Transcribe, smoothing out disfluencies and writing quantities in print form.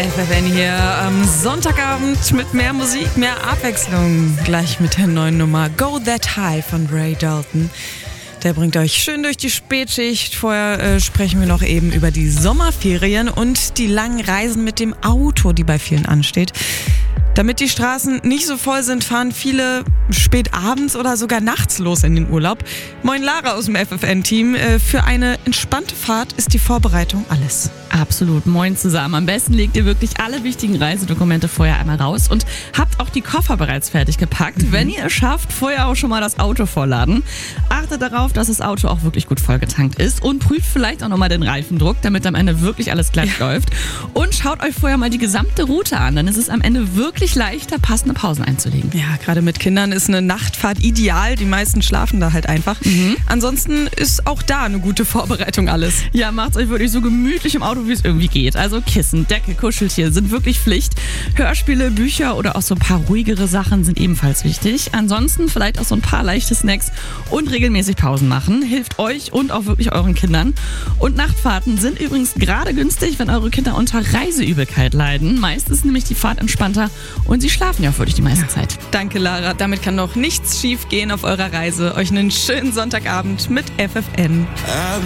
FFN hier am Sonntagabend mit mehr Musik, mehr Abwechslung. Gleich mit der neuen Nummer Go That High von Ray Dalton. Der bringt euch schön durch die Spätschicht. Vorher sprechen wir noch eben über die Sommerferien und die langen Reisen mit dem Auto, die bei vielen ansteht. Damit die Straßen nicht so voll sind, fahren viele spät abends oder sogar nachts los in den Urlaub. Moin Lara aus dem FFN-Team. Für eine entspannte Fahrt ist die Vorbereitung alles. Absolut. Moin zusammen. Am besten legt ihr wirklich alle wichtigen Reisedokumente vorher einmal raus und habt auch die Koffer bereits fertig gepackt. Wenn ihr es schafft, vorher auch schon mal das Auto vollladen. Achtet darauf, dass das Auto auch wirklich gut vollgetankt ist und prüft vielleicht auch nochmal den Reifendruck, damit am Ende wirklich alles glatt läuft. Und schaut euch vorher mal die gesamte Route an, dann ist es am Ende wirklich leichter, passende Pausen einzulegen. Ja, gerade mit Kindern ist eine Nachtfahrt ideal. Die meisten schlafen da halt einfach. Ansonsten ist auch da eine gute Vorbereitung alles. Ja, macht's euch wirklich so gemütlich im Auto, wie es irgendwie geht. Also Kissen, Decke, Kuscheltier sind wirklich Pflicht. Hörspiele, Bücher oder auch so ein paar ruhigere Sachen sind ebenfalls wichtig. Ansonsten vielleicht auch so ein paar leichte Snacks und regelmäßig Pausen machen. Hilft euch und auch wirklich euren Kindern. Und Nachtfahrten sind übrigens gerade günstig, wenn eure Kinder unter Reiseübelkeit leiden. Meist ist nämlich die Fahrt entspannter und sie schlafen ja auch wirklich die meiste Zeit. Danke, Lara. Damit kann doch nichts schief gehen auf eurer Reise. Euch einen schönen Sonntagabend mit FFN.